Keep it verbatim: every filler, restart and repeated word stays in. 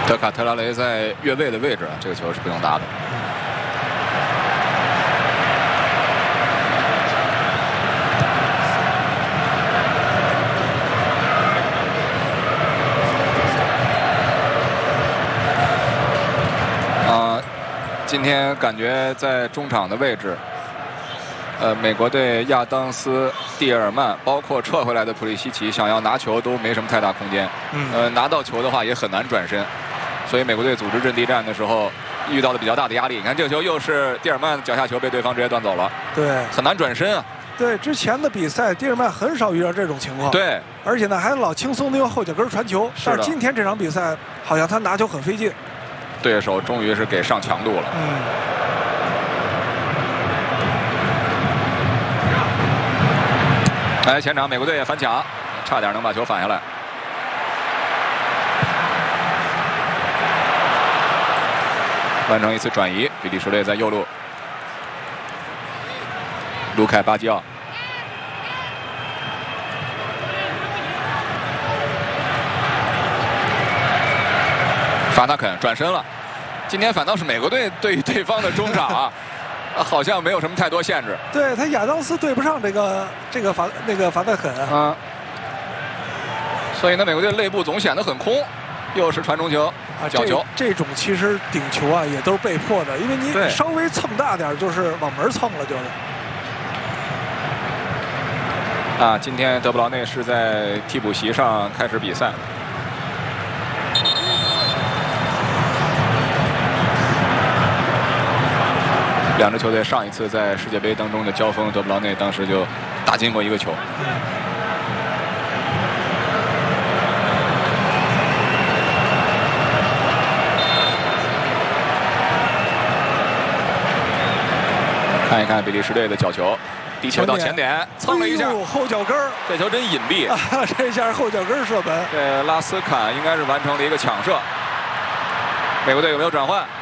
德卡特拉雷在越位的位置，这个球是不用打的。啊，今天感觉在中场的位置。 呃，美国队亚当斯、蒂尔曼，包括撤回来的普利西奇，想要拿球都没什么太大空间。嗯，呃，拿到球的话也很难转身，所以美国队组织阵地战的时候遇到了比较大的压力。你看这个球又是蒂尔曼脚下球被对方直接端走了， 对， 很难转身啊。 对，之前的比赛蒂尔曼很少遇到这种情况。 对， 而且呢还老轻松的用后脚跟传球，但是今天这场比赛好像他拿球很费劲。 对手终于是给上强度了。嗯。 哎，前场美国队也反抢，差点能把球反下来。完成一次转移，比利时队在右路，卢凯巴基奥，法纳肯转身了。今天反倒是美国队对于对方的中场啊。 好像没有什么太多限制。 对他亚当斯对不上这个这个法那个法德肯啊， 所以呢，美国队内部总显得很空。又是传中球啊，角球。 这, 这种其实顶球啊也都是被迫的，因为你稍微蹭大点就是往门蹭了，就是。 啊，今天德布劳内是在替补席上开始比赛。 两支球队上一次在世界杯当中的交锋，德布劳内当时就打进过一个球。看一看比利时队的角球，低球到前点，蹭了一下， 后脚跟儿， 这球真隐蔽啊！这下后脚跟射门。 对，拉斯坎应该是完成了一个抢射。美国队有没有转换？